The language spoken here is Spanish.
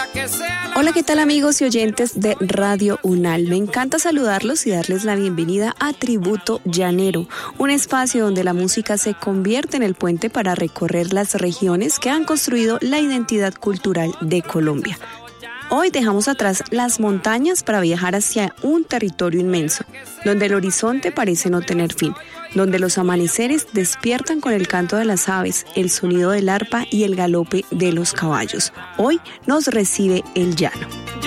Hola, ¿qué tal amigos y oyentes de Radio Unal? Me encanta saludarlos y darles la bienvenida a Tributo Llanero, un espacio donde la música se convierte en el puente para recorrer las regiones que han construido la identidad cultural de Colombia. Hoy dejamos atrás las montañas para viajar hacia un territorio inmenso, donde el horizonte parece no tener fin, donde los amaneceres despiertan con el canto de las aves, el sonido del arpa y el galope de los caballos. Hoy nos recibe el llano.